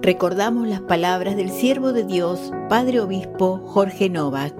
Recordamos las palabras del siervo de Dios, Padre Obispo Jorge Novak.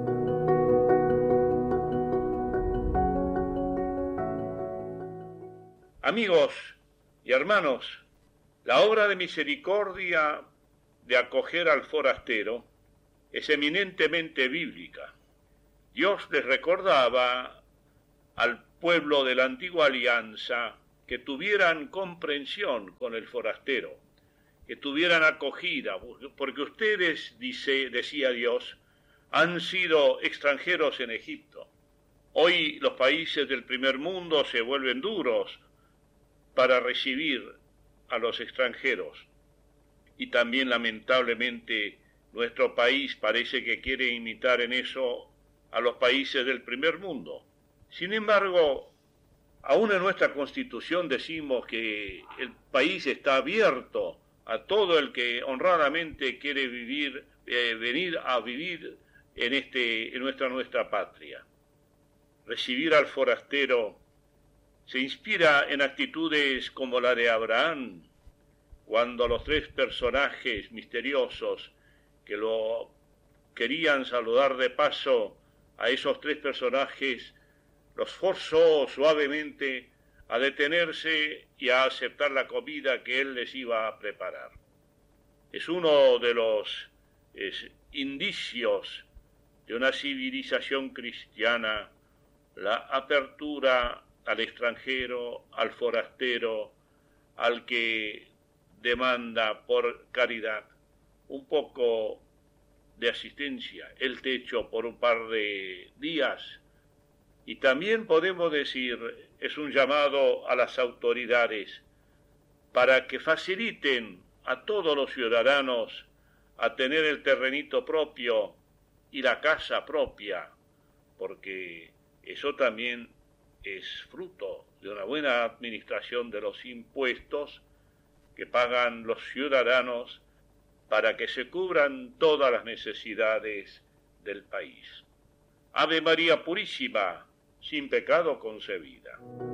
Amigos y hermanos, la obra de misericordia de acoger al forastero es eminentemente bíblica. Dios les recordaba al pueblo de la antigua alianza que tuvieran comprensión con el forastero, que tuvieran acogida, porque ustedes, decía Dios, han sido extranjeros en Egipto. Hoy los países del primer mundo se vuelven duros para recibir a los extranjeros. Y también, lamentablemente, nuestro país parece que quiere imitar en eso a los países del primer mundo. Sin embargo, aún en nuestra Constitución decimos que el país está abierto a todo el que honradamente quiere venir a vivir en nuestra patria. Recibir al forastero se inspira en actitudes como la de Abraham, cuando los tres personajes misteriosos que lo querían saludar de paso, a esos tres personajes los forzó suavemente a detenerse y a aceptar la comida que él les iba a preparar. Es uno de los indicios de una civilización cristiana, la apertura al extranjero, al forastero, al que demanda por caridad un poco de asistencia, el techo por un par de días. Y también podemos decir, es un llamado a las autoridades para que faciliten a todos los ciudadanos a tener el terrenito propio y la casa propia, porque eso también es fruto de una buena administración de los impuestos que pagan los ciudadanos para que se cubran todas las necesidades del país. Ave María Purísima, sin pecado concebida.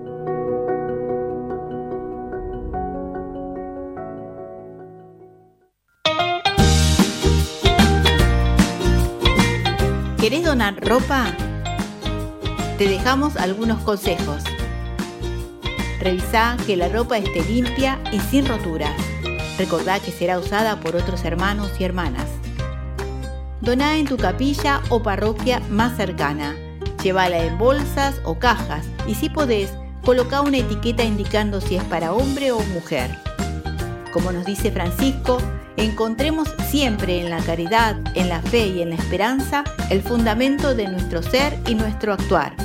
¿Querés donar ropa? Te dejamos algunos consejos. Revisá que la ropa esté limpia y sin roturas. Recordá que será usada por otros hermanos y hermanas. Doná en tu capilla o parroquia más cercana. Llévala en bolsas o cajas y, si podés, colocá una etiqueta indicando si es para hombre o mujer. Como nos dice Francisco, encontremos siempre en la caridad, en la fe y en la esperanza el fundamento de nuestro ser y nuestro actuar.